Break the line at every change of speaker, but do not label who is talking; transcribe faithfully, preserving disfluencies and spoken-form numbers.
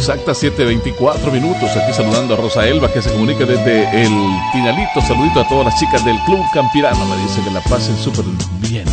exactas, siete veinticuatro minutos. Aquí saludando a Rosa Elba, que se comunica desde el Pinalito. Saludito a todas las chicas del Club Campirano. Me dice que la pasen súper bien.